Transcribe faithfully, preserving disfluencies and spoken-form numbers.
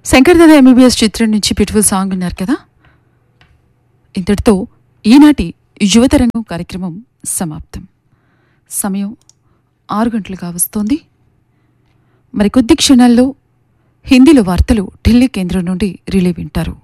Shankar Dada MBBS చిత్రం నుంచి beautiful song విన్నారు కదా. ఇంతటితో ఈనాటి యువతరంగం కార్యక్రమం సమాప్తం. సమయం ఆరు గంటలుగా వస్తోంది. మరికొద్ది క్షణాల్లో హిందీలో వార్తలు ఢిల్లీ కేంద్రం నుండి రిలే వింటారు.